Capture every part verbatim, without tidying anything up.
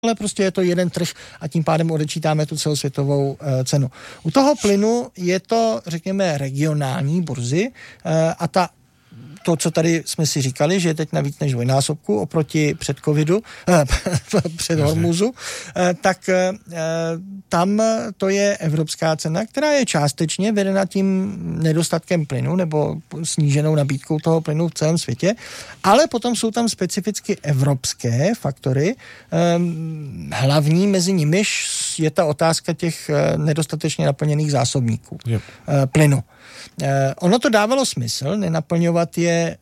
ale prostě je to jeden trh a tím pádem odečítáme tu celosvětovou e, cenu. U toho plynu je to, řekněme, regionální burzy e, a ta to, co tady jsme si říkali, že je teď na víc než dvojnásobku oproti před covidu, eh, před Hormuzu, eh, tak eh, tam to je evropská cena, která je částečně vedena tím nedostatkem plynu nebo sníženou nabídkou toho plynu v celém světě, ale potom jsou tam specificky evropské faktory. Eh, hlavní mezi nimiž je ta otázka těch eh, nedostatečně naplněných zásobníků eh, plynu. Eh, ono to dávalo smysl, nenaplňovat je eh,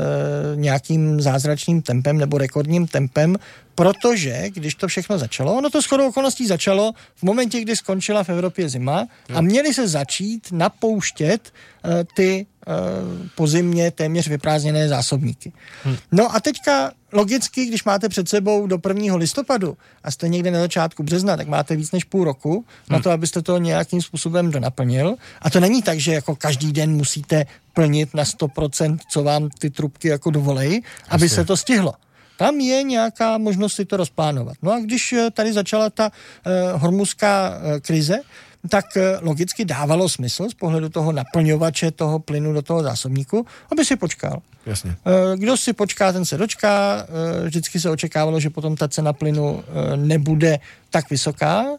nějakým zázračným tempem nebo rekordním tempem, protože když to všechno začalo, ono to shodou okolností začalo v momentě, kdy skončila v Evropě zima a měli se začít napouštět eh, ty eh, pozimně téměř vyprázdněné zásobníky. Hmm. No a teďka logicky, když máte před sebou do prvního listopadu a jste někde na začátku března, tak máte víc než půl roku hmm. na to, abyste to nějakým způsobem donaplnil. A to není tak, že jako každý den musíte plnit na sto procent, co vám ty trubky jako dovolejí, aby se to stihlo. Tam je nějaká možnost si to rozplánovat. No a když tady začala ta uh, hormuzská uh, krize, tak uh, logicky dávalo smysl z pohledu toho naplňovače toho plynu do toho zásobníku, aby si počkal. Jasně. Uh, kdo si počká, ten se dočká. Uh, vždycky se očekávalo, že potom ta cena plynu uh, nebude tak vysoká, uh,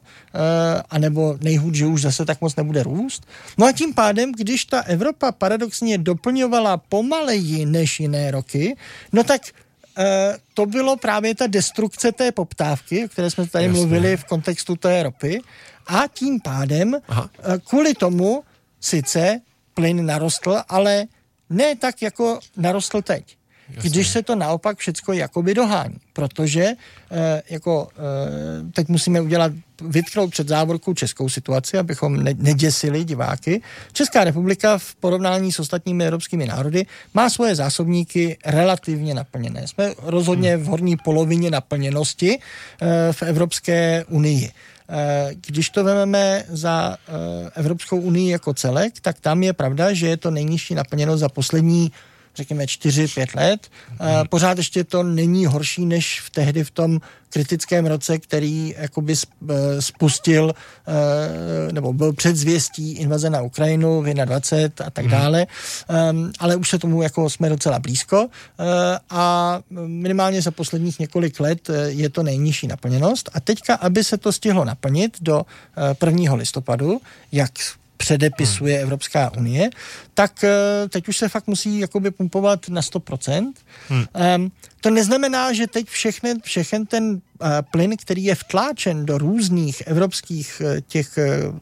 anebo nejhůř, že už zase tak moc nebude růst. No a tím pádem, když ta Evropa paradoxně doplňovala pomaleji než jiné roky, no tak Uh, to bylo právě ta destrukce té poptávky, o které jsme tady Jasně. mluvili v kontextu té ropy a tím pádem uh, kvůli tomu sice plyn narostl, ale ne tak, jako narostl teď. Jasně. Když se to naopak všecko jakoby dohání, protože eh, jako eh, teď musíme udělat, vytknout před závorkou českou situaci, abychom ne, neděsili diváky. Česká republika v porovnání s ostatními evropskými národy má svoje zásobníky relativně naplněné. Jsme rozhodně v horní polovině naplněnosti eh, v Evropské unii. Když to vezmeme za Evropskou unii jako celek, tak tam je pravda, že je to nejnižší naplněnost za poslední řekněme čtyři pět let. Hmm. Pořád ještě to není horší než v tehdy v tom kritickém roce, který jakoby spustil nebo byl předzvěstí invaze na Ukrajinu v dvacet jedna a tak dále. Hmm. Ale už se tomu jako jsme docela blízko a minimálně za posledních několik let je to nejnižší naplněnost. A teďka, aby se to stihlo naplnit do prvního listopadu, jak předepisuje hmm. Evropská unie, tak teď už se fakt musí jakoby pumpovat na sto procent. Hmm. Um, to neznamená, že teď všechny, všechen ten uh, plyn, který je vtláčen do různých evropských uh, těch uh,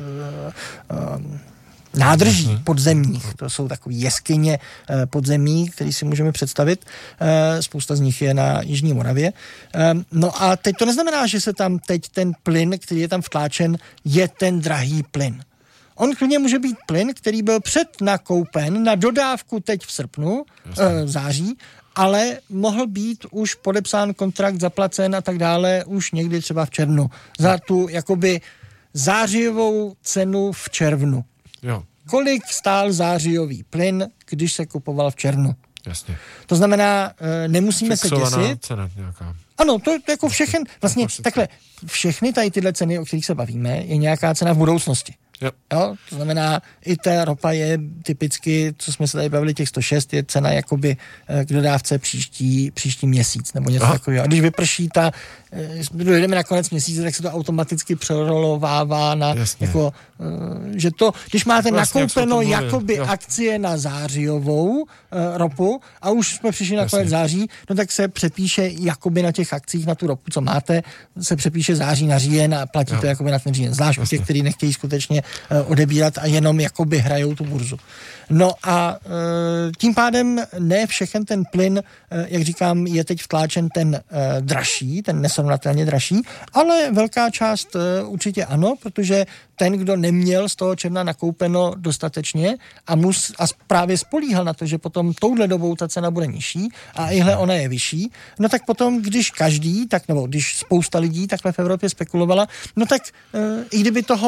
uh, nádrží hmm. podzemních, to jsou takové jeskyně uh, podzemí, které si můžeme představit. Uh, spousta z nich je na Jižní Moravě. Um, no a teď to neznamená, že se tam teď ten plyn, který je tam vtláčen, je ten drahý plyn. On klidně může být plyn, který byl přednakoupen na dodávku teď v srpnu, e, září, ale mohl být už podepsán kontrakt, zaplacen a tak dále už někdy třeba v červnu. Za tu jakoby zářijovou cenu v červnu. Jo. Kolik stál zářijový plyn, když se kupoval v červnu? Jasně. To znamená, e, nemusíme Fixovaná se děsit. Cena nějaká. Ano, to je jako všechen, vlastně takhle, všechny tady tyhle ceny, o kterých se bavíme, je nějaká cena v budoucnosti. Jo. Jo, to znamená, i ta ropa je typicky, co jsme se tady bavili, těch sto šest je cena jakoby k dodávce příští, příští měsíc, nebo něco takového. A když vyprší ta, dojdeme na konec měsíce, tak se to automaticky přerolovává na, Jasně. jako, že to, když máte vlastně nakoupeno jak jakoby jo. akcie na zářijovou uh, ropu a už jsme přišli na Jasně. konec září, no tak se přepíše jakoby na těch akcích na tu ropu, co máte, se přepíše září na říjen a platí jo. to jakoby na ten říjen. Zvlášť u těch, kteří nechtějí skutečně odebírat a jenom jakoby hrajou tu burzu. No a e, tím pádem ne všechen ten plyn, e, jak říkám, je teď vtláčen ten e, dražší, ten nesrovnatelně dražší, ale velká část e, určitě ano, protože ten, kdo neměl z toho června nakoupeno dostatečně a, mus, a právě spolíhal na to, že potom touhle dobou ta cena bude nižší a ihle ona je vyšší, no tak potom, když každý, tak nebo když spousta lidí takhle v Evropě spekulovala, no tak e, i kdyby toho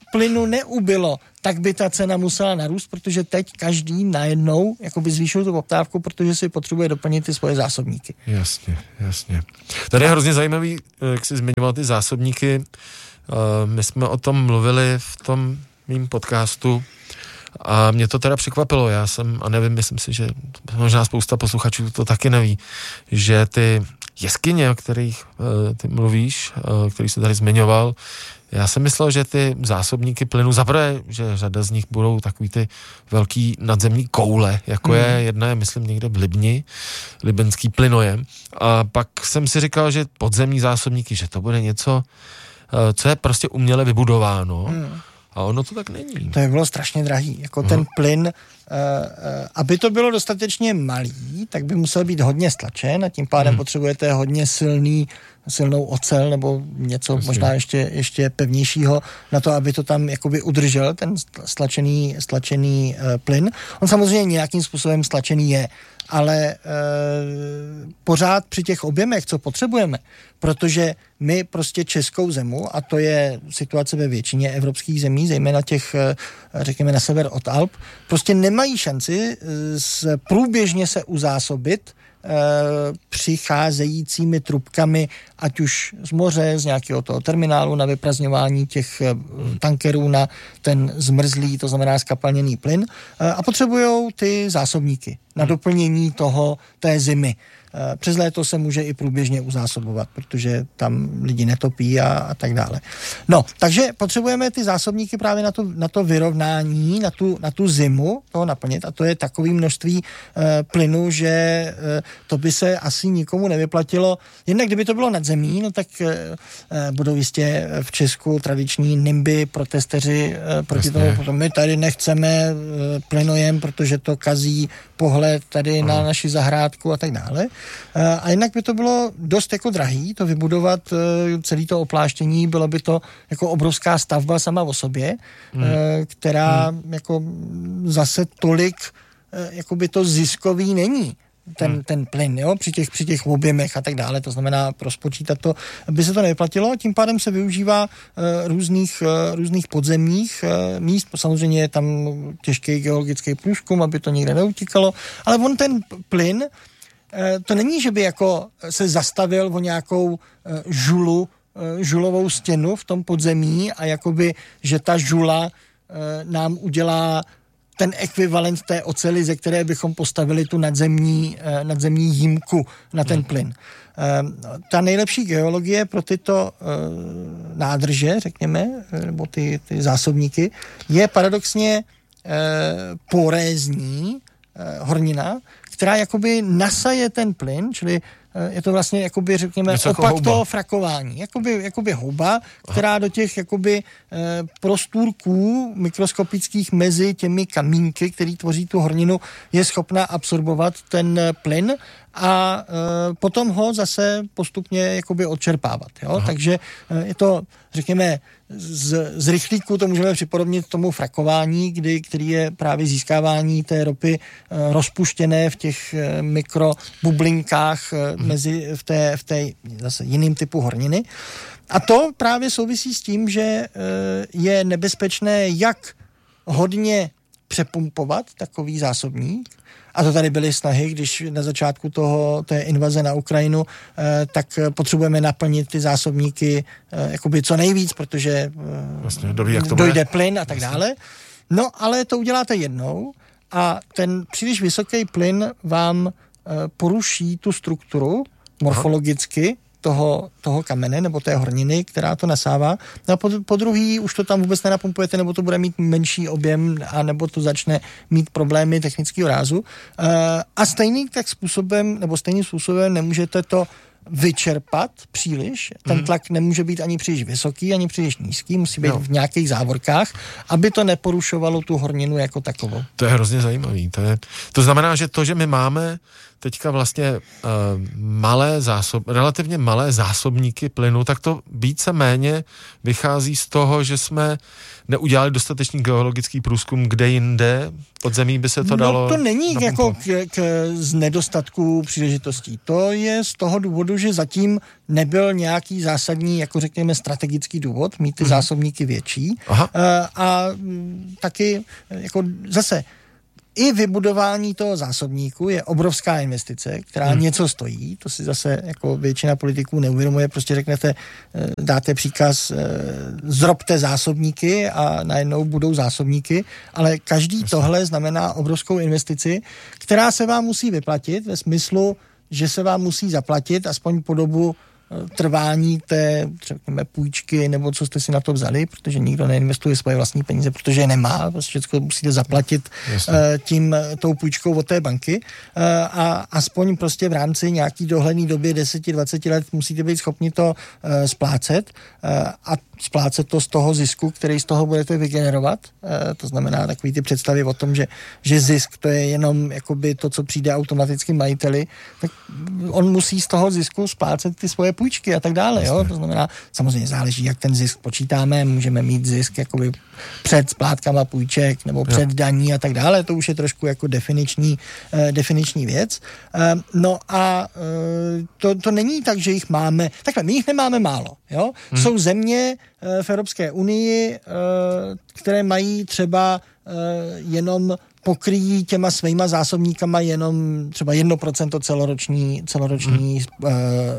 plynu neubylo, tak by ta cena musela narůst, protože teď každý najednou jakoby zvýšil tu poptávku, protože si potřebuje doplnit ty svoje zásobníky. Jasně, jasně. Tady je hrozně zajímavý, jak jsi zmiňoval ty zásobníky. My jsme o tom mluvili v tom mým podcastu a mě to teda překvapilo. Já jsem, a nevím, myslím si, že možná spousta posluchačů to taky neví, že ty jeskyně, o kterých uh, ty mluvíš, uh, který jsi tady zmiňoval, já jsem myslel, že ty zásobníky plynu, zaprvé, že řada z nich budou takový ty velký nadzemní koule, jako hmm. je jedna je, myslím, někde v Libni, libenský plynojem. A pak jsem si říkal, že podzemní zásobníky, že to bude něco, uh, co je prostě uměle vybudováno. Hmm. A ono to tak není. To by bylo strašně drahý. Jako uh-huh. ten plyn, uh, uh, aby to bylo dostatečně malý, tak by musel být hodně stlačen a tím pádem uh-huh. potřebujete hodně silný, silnou ocel nebo něco Jasně. možná ještě, ještě pevnějšího na to, aby to tam jakoby udržel ten stlačený, stlačený uh, plyn. On samozřejmě nějakým způsobem stlačený je, ale e, pořád při těch objemech, co potřebujeme, protože my prostě českou zemu, a to je situace ve většině evropských zemí, zejména těch, řekněme, na sever od Alp, prostě nemají šanci s, průběžně se uzásobit e, přicházejícími trubkami, ať už z moře, z nějakého toho terminálu na vyprazňování těch e, tankerů na ten zmrzlý, to znamená skapalněný plyn, e, a potřebujou ty zásobníky na doplnění toho, té zimy. Přes léto se může i průběžně uzásobovat, protože tam lidi netopí a, a tak dále. No, takže potřebujeme ty zásobníky právě na to, na to vyrovnání, na tu, na tu zimu toho naplnit a to je takové množství e, plynu, že e, to by se asi nikomu nevyplatilo. Jednak kdyby to bylo nad zemí, no tak e, budou jistě v Česku tradiční nimby, protesteři e, proti tomu, protože my tady nechceme e, plynojem, protože to kazí pohled tady na naši zahrádku a tak dále. A jinak by to bylo dost jako drahý, to vybudovat celé to opláštění, bylo by to jako obrovská stavba sama o sobě, hmm. která hmm. jako zase tolik jako by to ziskový není. Ten, hmm. ten plyn, jo, při těch, při těch objemech a tak dále, to znamená prospočítat to, by se to nevyplatilo, tím pádem se využívá uh, různých, uh, různých podzemních uh, míst, samozřejmě je tam těžký geologický průzkum, aby to nikde neutíkalo, ale on ten plyn, uh, to není, že by jako se zastavil o nějakou uh, žulu, uh, žulovou stěnu v tom podzemí a jakoby, že ta žula uh, nám udělá ten ekvivalent té oceli, ze které bychom postavili tu nadzemní, nadzemní jímku na ten plyn. Ta nejlepší geologie pro tyto nádrže, řekněme, nebo ty, ty zásobníky, je paradoxně porézní hornina, která jakoby nasaje ten plyn, čili je to vlastně, jakoby, řekněme, něco opak jako toho frakování. Jakoby, jakoby houba, která Aha. do těch jakoby, e, prostůrků mikroskopických mezi těmi kamínky, který tvoří tu horninu, je schopna absorbovat ten plyn a e, potom ho zase postupně jakoby odčerpávat. Jo? Takže e, je to, řekněme, z, z rychlíku to můžeme připodobnit tomu frakování, kdy, který je právě získávání té ropy e, rozpuštěné v těch e, mikrobublinkách e, hmm. mezi v té, v té zase jiným typu horniny. A to právě souvisí s tím, že e, je nebezpečné jak hodně přepumpovat takový zásobník, a to tady byly snahy, když na začátku toho, té invaze na Ukrajinu, eh, tak potřebujeme naplnit ty zásobníky eh, jakoby co nejvíc, protože eh, vlastně, doví, jak to dojde bude. plyn a tak vlastně. dále. No, ale to uděláte jednou a ten příliš vysoký plyn vám eh, poruší tu strukturu morfologicky, Aha. Toho, toho kamene nebo té horniny, která to nasává. No a po, po druhý už to tam vůbec nenapumpujete, nebo to bude mít menší objem, a nebo to začne mít problémy technického rázu. Uh, a stejný tak způsobem, nebo stejným způsobem nemůžete to vyčerpat příliš. Ten tlak nemůže být ani příliš vysoký, ani příliš nízký, musí být no. v nějakých závorkách, aby to neporušovalo tu horninu jako takovou. To je hrozně zajímavý. To, je, to znamená, že to, že my máme teďka vlastně uh, malé zásob, relativně malé zásobníky plynu, tak to více-méně vychází z toho, že jsme neudělali dostatečný geologický průzkum, kde jinde pod zemí by se to dalo... No to není jako k, k, z nedostatku příležitostí. To je z toho důvodu, že zatím nebyl nějaký zásadní, jako řekněme, strategický důvod mít ty hmm. zásobníky větší. Aha. A, a taky jako zase i vybudování toho zásobníku je obrovská investice, která hmm. něco stojí. To si zase jako většina politiků neuvědomuje. Prostě řeknete, dáte příkaz, zrobte zásobníky a najednou budou zásobníky, ale každý Jasně. tohle znamená obrovskou investici, která se vám musí vyplatit ve smyslu, že se vám musí zaplatit aspoň po dobu trvání té, řekněme, půjčky, nebo co jste si na to vzali, protože nikdo neinvestuje svoje vlastní peníze, protože je nemá, prostě všechno musíte zaplatit uh, tím, tou půjčkou od té banky uh, a aspoň prostě v rámci nějaký dohledný doby deset dvacet let musíte být schopni to uh, splácet uh, a splácet to z toho zisku, který z toho budete vygenerovat. Uh, to znamená takový ty představy o tom, že, že zisk to je jenom jakoby to, co přijde automaticky majiteli, tak on musí z toho zisku splácet ty svoje půjčky a tak dále, jo? To znamená, samozřejmě záleží, jak ten zisk počítáme, můžeme mít zisk jakoby před splátkama půjček nebo před daní a tak dále, to už je trošku jako definiční, eh, definiční věc. Eh, no a eh, to, to není tak, že jich máme, takhle, my jich nemáme málo, jo? Hmm. Jsou země eh, v Evropské unii, eh, které mají třeba eh, jenom pokryjí těma svýma zásobníkama jenom třeba jedno procento celoroční, celoroční hmm. uh,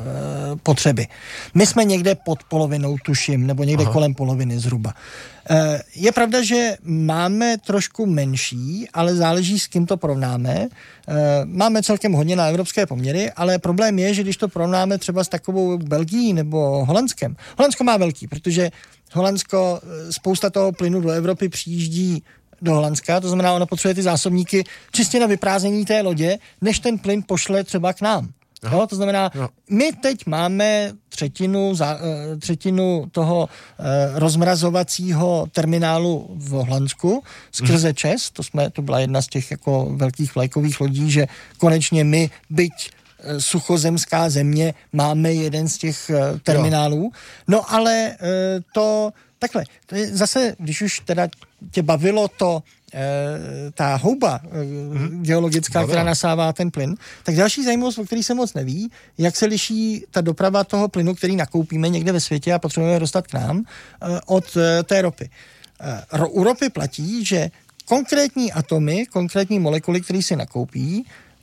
potřeby. My jsme někde pod polovinou, tuším, nebo někde Aha. kolem poloviny zhruba. Uh, je pravda, že máme trošku menší, ale záleží, s kým to porovnáme. Uh, máme celkem hodně na evropské poměry, ale problém je, že když to porovnáme třeba s takovou Belgií nebo Holandskem. Holandsko má velký, protože Holandsko, spousta toho plynu do Evropy přijíždí do Holandska, to znamená, ona potřebuje ty zásobníky čistě na vyprázdnění té lodě, než ten plyn pošle třeba k nám. Jo, to znamená, jo. my teď máme třetinu, za, třetinu toho eh, rozmrazovacího terminálu v Holandsku skrze mm. ČEZ, to, jsme, to byla jedna z těch jako velkých vlajkových lodí, že konečně my, byť eh, suchozemská země, máme jeden z těch eh, terminálů. Jo. No ale eh, to takhle, to je zase, když už teda tě bavilo to, e, ta houba e, hmm. geologická, která nasává ten plyn, tak další zajímavost, o který se moc neví, jak se liší ta doprava toho plynu, který nakoupíme někde ve světě a potřebujeme dostat k nám, e, od e, té ropy. E, u ropy platí, že konkrétní atomy, konkrétní molekuly, které si nakoupí,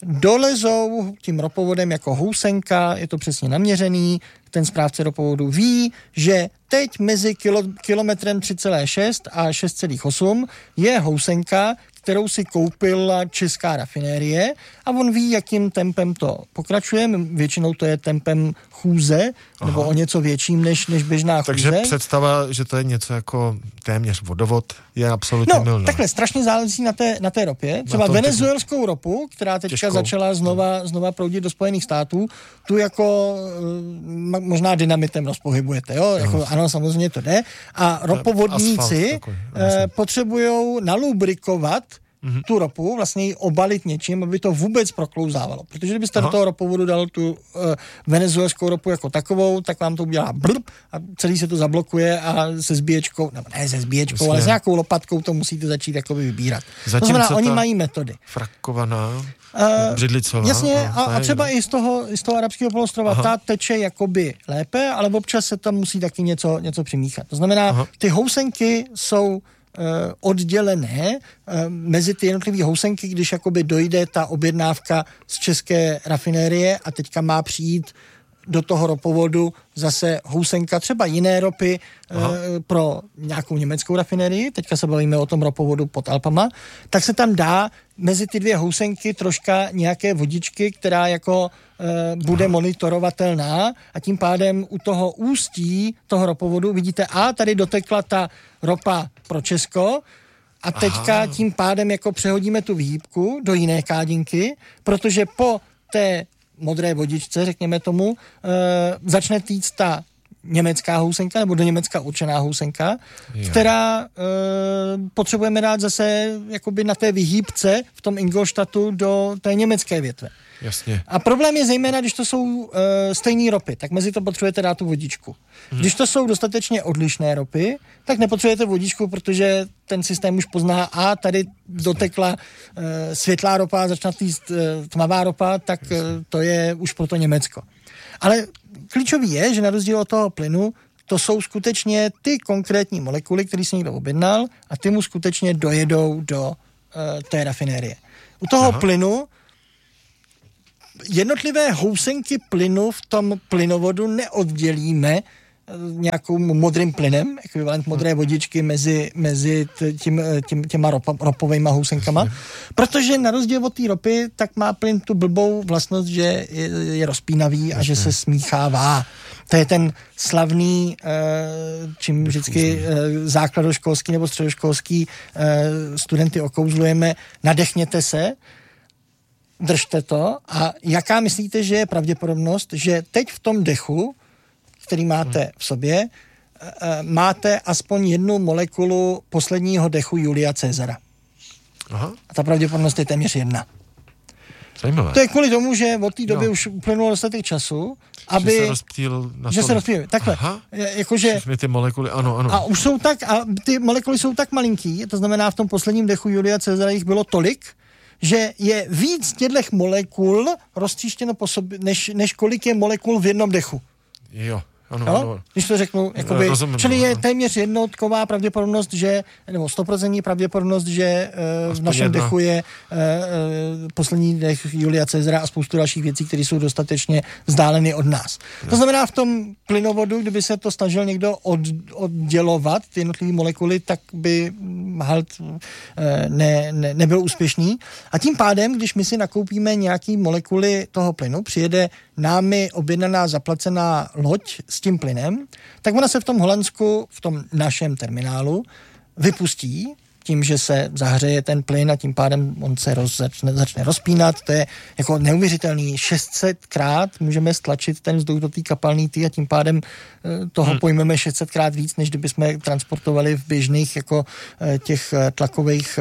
dolezou tím ropovodem jako housenka, je to přesně naměřený, ten správce ropovodu ví, že teď mezi kilo, kilometrem tři celá šest a šest celá osm je housenka, kterou si koupila česká rafinérie a on ví, jakým tempem to pokračuje. Většinou to je tempem chůze, Aha. nebo o něco větším než, než běžná chůze. Takže představa, že to je něco jako téměř vodovod, je absolutně no, mylná. Takhle, strašně záleží na té, na té ropě. Třeba venezuelskou těžkou. ropu, která teďka těžkou. začala znova, znova proudit do Spojených států, tu jako možná dynamitem rozpohybujete, jo? Jako, ano, samozřejmě to jde. A ropovodníci eh, potřebujou nalubrikovat mm-hmm. tu ropu, vlastně ji obalit něčím, aby to vůbec proklouzávalo. Protože kdybyste Aha. do toho ropovodu dal tu uh, venezuelskou ropu jako takovou, tak vám to udělá blb a celý se to zablokuje a se zbíječkou, nebo ne se zbíječkou, Jasně. ale s nějakou lopatkou to musíte začít jakoby vybírat. Zatím, to znamená, oni mají metody. Frakovaná, uh, břidlicová. Jasně, a, a třeba i z toho, z toho arabského poloostrova Aha. ta teče jakoby lépe, ale občas se tam musí taky něco, něco přimíchat. To znamená, Aha. ty housenky jsou oddělené mezi ty jednotlivé housenky, když jakoby dojde ta objednávka z české rafinérie a teďka má přijít do toho ropovodu zase housenka třeba jiné ropy Aha. pro nějakou německou rafinérii, teďka se bavíme o tom ropovodu pod Alpama, tak se tam dá mezi ty dvě housenky troška nějaké vodičky, která jako e, bude Aha. monitorovatelná a tím pádem u toho ústí toho ropovodu vidíte, a tady dotekla ta ropa pro Česko a teďka Aha. tím pádem jako přehodíme tu výhybku do jiné kádinky, protože po té modré vodičce, řekněme tomu, e, začne týct ta německá housenka, nebo do Německa určená housenka, jo. která e, potřebujeme dát zase jakoby na té vyhýbce v tom Ingolstadtu do té německé větve. Jasně. A problém je zejména, když to jsou e, stejné ropy, tak mezi to potřebujete dát tu vodičku. Hmm. Když to jsou dostatečně odlišné ropy, tak nepotřebujete vodičku, protože ten systém už pozná, a tady dotekla e, světlá ropa, začne týst e, tmavá ropa, tak e, to je už pro to Německo. Ale klíčový je, že na rozdíl od toho plynu, to jsou skutečně ty konkrétní molekuly, které si někdo objednal, a ty mu skutečně dojedou do e, té rafinérie. U toho Aha. plynu jednotlivé housenky plynu v tom plynovodu neoddělíme nějakou modrým plynem, ekvivalent modré vodičky mezi, mezi tím, tím, těma ropa, ropovejma housenkama, protože na rozdíl od té ropy, tak má plyn tu blbou vlastnost, že je, je rozpínavý a že se smíchává. To je ten slavný, čím vždycky základoškolský nebo středoškolský studenty okouzlujeme, nadechněte se, držte to, a jaká myslíte, že je pravděpodobnost, že teď v tom dechu, který máte v sobě, máte aspoň jednu molekulu posledního dechu Julia Caesara. Aha. A ta pravděpodobnost je téměř jedna. Zajímavé. To je kvůli tomu, že od té doby jo. už uplynulo dostatek času, aby... Že se rozptýl na Že se rozptýl. Takhle. Aha. Jakože... Všechny ty molekuly, ano, ano. A už jsou tak, a ty molekuly jsou tak malinký, to znamená v tom posledním dechu Julia Caesara jich bylo tolik, že je víc těchto molekul roztříštěno po sobě, než, než kolik je molekul v jednom dechu. Jo. Ano, no? ano. Když to řeknu, jakoby, rozumím, čili ano. je téměř jednotková pravděpodobnost, že, nebo stoprocentní pravděpodobnost, že uh, v našem jedna. dechu je uh, uh, poslední dech Julia Caesara a spoustu dalších věcí, které jsou dostatečně vzdáleny od nás. No. To znamená, v tom plynovodu, kdyby se to snažil někdo od, oddělovat, ty jednotlivé molekuly, tak by halt uh, ne, ne, nebyl úspěšný. A tím pádem, když my si nakoupíme nějaký molekuly toho plynu, přijede námi objednaná, zaplacená loď s tím plynem, tak ona se v tom Holandsku, v tom našem terminálu, vypustí tím, že se zahřeje ten plyn a tím pádem on se roz, začne, začne rozpínat. To je jako neuvěřitelný. šest set krát můžeme stlačit ten vzduch do té kapalný tý a tím pádem toho hmm. pojmeme šest set krát víc, než kdyby jsme transportovali v běžných jako těch tlakových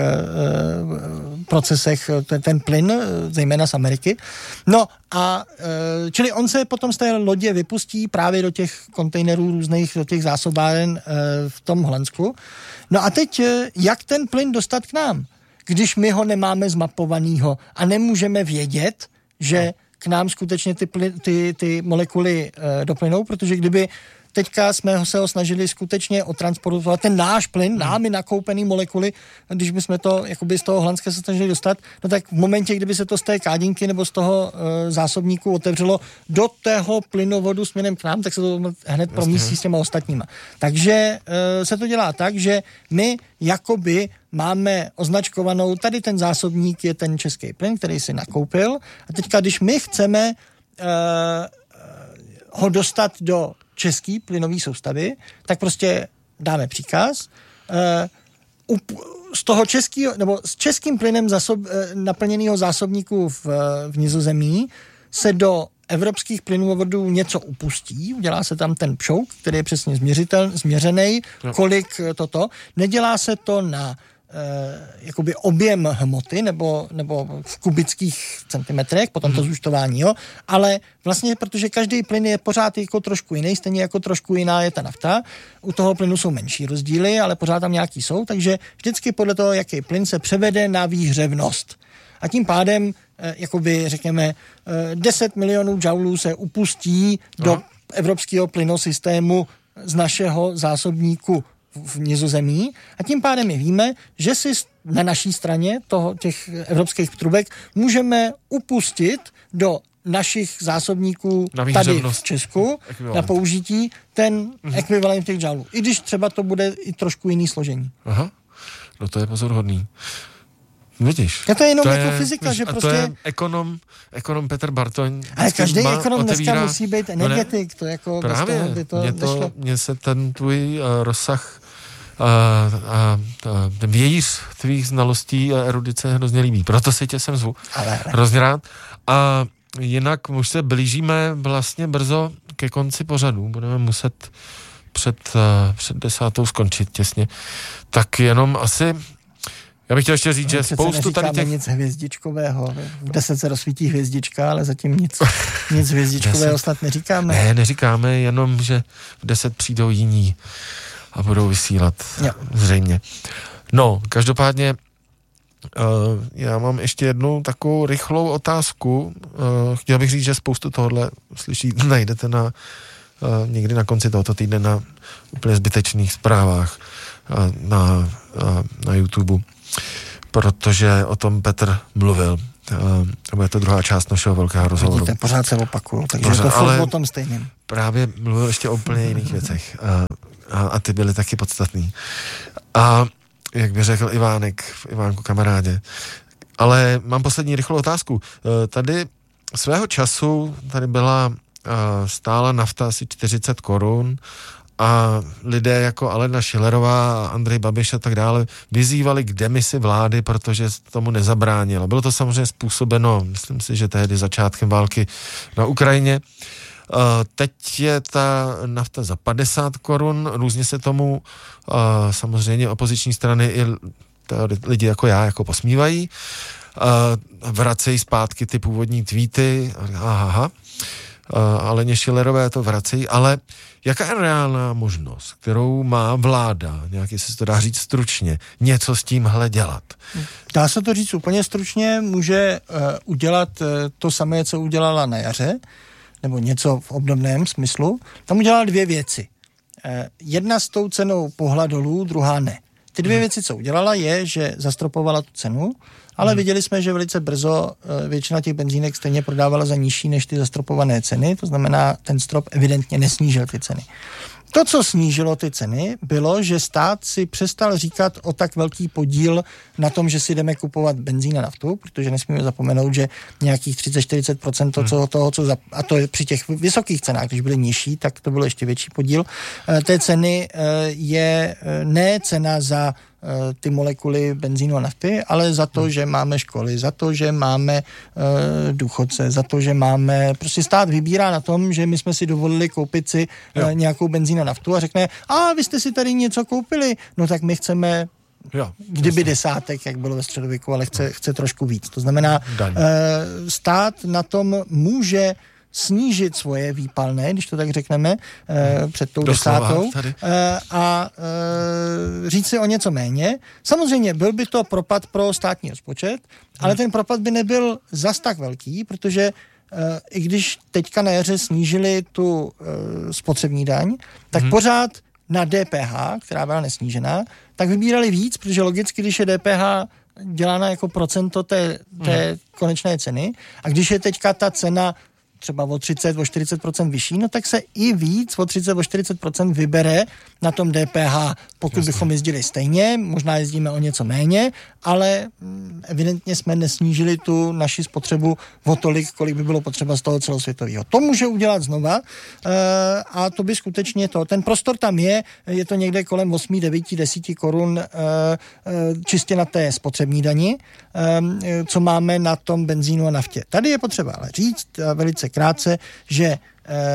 procesech ten, ten plyn, zejména z Ameriky. No a čili on se potom z té lodě vypustí právě do těch kontejnerů různých, do těch zásobáren v tom Holandsku. No a teď, jak ten plyn dostat k nám, když my ho nemáme zmapovanýho a nemůžeme vědět, že k nám skutečně ty, plyn, ty, ty molekuly e, doplynou, protože kdyby teďka jsme ho se ho snažili skutečně otransportovat ten náš plyn, námi nakoupený molekuly, když bychom to jakoby z toho Holandska se snažili dostat, no tak v momentě, kdyby se to z té kádinky nebo z toho e, zásobníku otevřelo do tého plynovodu směrem k nám, tak se to hned promístí s těma ostatníma. Takže e, se to dělá tak, že my jakoby máme označkovanou, tady ten zásobník je ten český plyn, který si nakoupil, a teďka, když my chceme e, ho dostat do český plynové soustavy, tak prostě dáme příkaz. Uh, z toho českého, nebo s českým plynem zásob, uh, naplněného zásobníku v, v Nizozemí se do evropských plynovodů něco upustí, udělá se tam ten pšouk, který je přesně změřitel, změřený, no. kolik toto. Nedělá se to na Uh, jakoby objem hmoty nebo, nebo v kubických centimetrech, potom to zúčtování, jo, ale vlastně, protože každý plyn je pořád jako trošku jiný, stejně jako trošku jiná je ta nafta, u toho plynu jsou menší rozdíly, ale pořád tam nějaký jsou, takže vždycky podle toho, jaký plyn se převede na výhřevnost. A tím pádem, eh, jakoby řekněme, eh, deset milionů joulů se upustí no. do evropského plynosystému z našeho zásobníku v Nizozemí a tím pádem my víme, že si na naší straně toho, těch evropských trubek můžeme upustit do našich zásobníků tady v Česku ekvivalent. Na použití ten mm-hmm. ekvivalent těch joulů. I když třeba to bude i trošku jiný složení. Aha, no to je pozoruhodný. Vidíš. A to je jenom to jako je, fyzika, že a prostě... to je ekonom, ekonom Petr Bartoň. Ale každý ekonom otevírá... dneska musí být energetik. No to jako právě, bez toho by to mě, to, mně se ten tvůj uh, rozsah a, a, a ten vějíř tvých znalostí a erudice hrozně líbí. Proto si tě sem zvu. Ale, ale. Hrozně rád. A jinak už se blížíme vlastně brzo ke konci pořadu. Budeme muset před, před desátou skončit těsně. Tak jenom asi, já bych chtěl ještě říct, že spoustu tady těch... nic hvězdičkového. V deset se rozsvítí hvězdička, ale zatím nic, nic hvězdičkového snad neříkáme. Ne, neříkáme, jenom, že v deset přijdou jiní a budou vysílat. Jo. Zřejmě. No, každopádně uh, já mám ještě jednu takovou rychlou otázku. Uh, chtěl bych říct, že spoustu tohohle slyší, najdete na uh, někdy na konci tohoto týdne na úplně zbytečných zprávách uh, na, uh, na YouTube, protože o tom Petr mluvil. Uh, je to druhá část našeho velkého rozhovoru. Vidíte, pořád se opakuju, takže pořád, je to furt o tom stejným. Právě mluvil ještě o úplně jiných věcech uh, a, a ty byly taky podstatný. A jak by řekl Ivánek, Ivánku kamarádě. Ale mám poslední rychlou otázku. Tady svého času tady byla stála nafta asi čtyřicet korun a lidé jako Alena Schillerová a Andrej Babiš a tak dále vyzývali k demisi vlády, protože tomu nezabránilo. Bylo to samozřejmě způsobeno, myslím si, že tehdy začátkem války na Ukrajině. Uh, teď je ta nafta za padesát korun, různě se tomu uh, samozřejmě opoziční strany i lidi jako já jako posmívají, uh, vracejí zpátky ty původní tweety, aha, uh, Aleně Schillerové to vracejí, ale jaká je reálná možnost, kterou má vláda, nějak jestli se to dá říct stručně, něco s tímhle dělat? Dá se to říct úplně stručně, může uh, udělat uh, to samé, co udělala na jaře, nebo něco v obdobném smyslu, tam udělala dvě věci. Eh, jedna s tou cenou pohla dolů, druhá ne. Ty dvě hmm. věci, co udělala, je, že zastropovala tu cenu, ale hmm. viděli jsme, že velice brzo eh, většina těch benzínek stejně prodávala za nižší než ty zastropované ceny, to znamená, ten strop evidentně nesnížil ty ceny. To, co snížilo ty ceny, bylo, že stát si přestal říkat o tak velký podíl na tom, že si jdeme kupovat benzín a naftu, protože nesmíme zapomenout, že nějakých třicet až čtyřicet procent to, co, toho, co za, a to je při těch vysokých cenách, když byly nižší, tak to bylo ještě větší podíl. E, té ceny e, je ne cena za ty molekuly benzínu a nafty, ale za to, že máme školy, za to, že máme uh, důchodce, za to, že máme, prostě stát vybírá na tom, že my jsme si dovolili koupit si uh, nějakou benzín a naftu a řekne, a vy jste si tady něco koupili, no tak my chceme Jo, kdyby jasný. desátek, jak bylo ve středověku, ale chce, chce trošku víc. To znamená, uh, stát na tom může snížit svoje výpalné, když to tak řekneme, eh, před tou Doslova, desátou eh, a eh, říct si o něco méně. Samozřejmě byl by to propad pro státní rozpočet, ale hmm. ten propad by nebyl zas tak velký, protože eh, i když teďka na jaře snížili tu eh, spotřební daň, tak hmm. pořád na D P H, která byla nesnížená, tak vybírali víc, protože logicky, když je D P H dělána jako procento té, té hmm. konečné ceny a když je teďka ta cena třeba o třicet, o čtyřicet procent vyšší, no tak se i víc, o třicet, o čtyřicet procent vybere na tom D P H, pokud Jasně. bychom jezdili stejně, možná jezdíme o něco méně, ale evidentně jsme nesnížili tu naši spotřebu o tolik, kolik by bylo potřeba z toho celosvětového. To může udělat znova a to by skutečně to, ten prostor tam je, je to někde kolem osm, devět, deset korun čistě na té spotřební dani, co máme na tom benzínu a naftě. Tady je potřeba ale říct velice krátce, že e,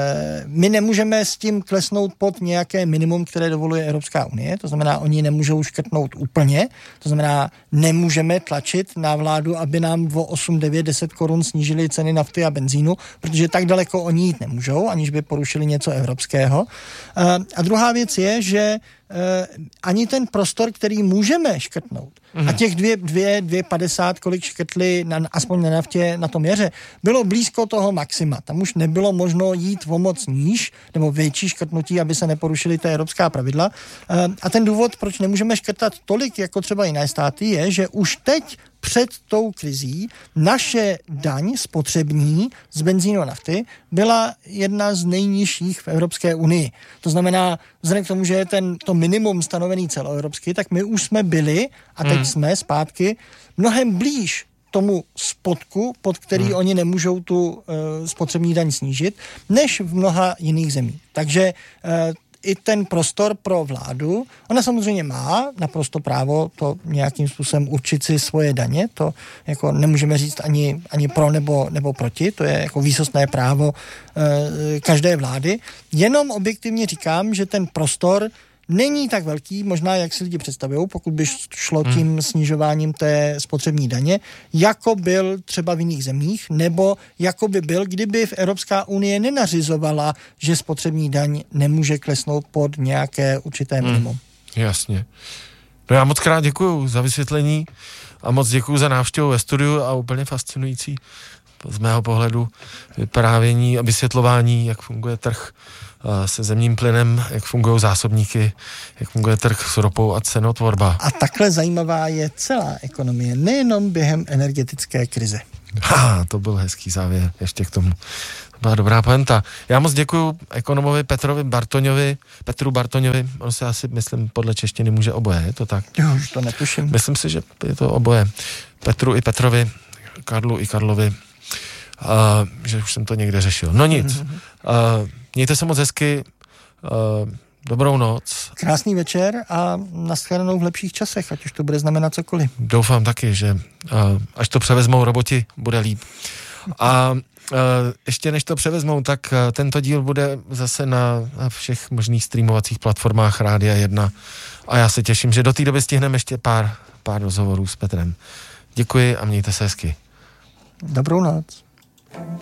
my nemůžeme s tím klesnout pod nějaké minimum, které dovoluje Evropská unie, to znamená, oni nemůžou škrtnout úplně, to znamená, nemůžeme tlačit na vládu, aby nám o osm, devět, deset korun snížili ceny nafty a benzínu, protože tak daleko oni jít nemůžou, aniž by porušili něco evropského. E, a druhá věc je, že e, ani ten prostor, který můžeme škrtnout, mm. a těch dvě, dvě, dvě padesát, kolik škrtli na, aspoň na naftě na tom jaře, bylo blízko toho maxima. Tam už nebylo možno jít o moc níž, nebo větší škrtnutí, aby se neporušily ta evropská pravidla. E, a ten důvod, proč nemůžeme škrtat tolik, jako třeba jiné státy, je, že už teď před tou krizí naše daň spotřební z benzínu a nafty byla jedna z nejnižších v Evropské unii. To znamená, vzhledem k tomu, že je ten, to minimum stanovený celoevropsky, tak my už jsme byli a teď hmm. jsme zpátky mnohem blíž tomu spodku, pod který hmm. oni nemůžou tu uh, spotřební daň snížit, než v mnoha jiných zemích. Takže uh, i ten prostor pro vládu. Ona samozřejmě má naprosto právo to nějakým způsobem určit si svoje daně, to jako nemůžeme říct ani, ani pro nebo, nebo proti, to je jako výsostné právo e, každé vlády. Jenom objektivně říkám, že ten prostor není tak velký, možná jak si lidi představují, pokud by šlo tím hmm. snižováním té spotřební daně, jako byl třeba v jiných zemích, nebo jako by byl, kdyby v Evropská unie nenařizovala, že spotřební daň nemůže klesnout pod nějaké určité minimum. Hmm. Jasně. No já moc krát děkuju za vysvětlení a moc děkuju za návštěvu ve studiu a úplně fascinující z mého pohledu vyprávění a vysvětlování, jak funguje trh se zemním plynem, jak fungují zásobníky, jak funguje trh s ropou a cenotvorba. A takhle zajímavá je celá ekonomie, nejenom během energetické krize. Ha, to byl hezký závěr ještě k tomu. To byla dobrá poenta. Já moc děkuju ekonomovi Petrovi Bartoňovi, Petru Bartoňovi, on se asi, myslím, podle češtiny může oboje, je to tak? Jo, už to netuším. Myslím si, že je to oboje. Petru i Petrovi, Karlu i Karlovi, uh, že už jsem to někde řešil. No nic. Mm-hmm. Uh, Mějte se moc hezky, uh, dobrou noc. Krásný večer a nashledanou v lepších časech, ať už to bude znamenat cokoliv. Doufám taky, že uh, až to převezmou roboti, bude líp. A uh, ještě než to převezmou, tak uh, tento díl bude zase na, na všech možných streamovacích platformách Rádia jedna. A já se těším, že do té doby stihneme ještě pár, pár rozhovorů s Petrem. Děkuji a mějte se hezky. Dobrou noc.